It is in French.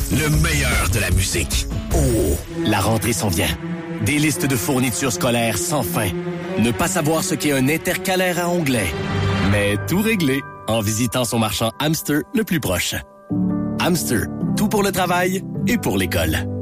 le meilleur de la musique. Oh, la rentrée s'en vient. Des listes de fournitures scolaires sans fin. Ne pas savoir ce qu'est un intercalaire à onglet. Mais tout réglé en visitant son marchand Hamster le plus proche. Hamster, tout pour le travail et pour l'école.